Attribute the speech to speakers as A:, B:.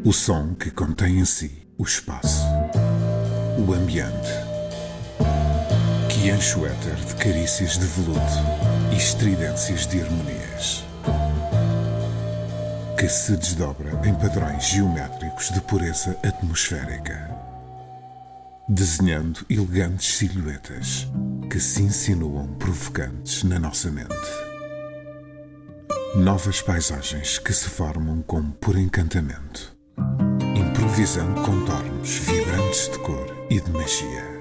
A: O som que contém em si o espaço, o ambiente, que enche o éter de carícias de veludo e estridências de harmonias, que se desdobra em padrões geométricos de pureza atmosférica, desenhando elegantes silhuetas que se insinuam provocantes na nossa mente. Novas paisagens que se formam como por encantamento, improvisando contornos vibrantes de cor e de magia.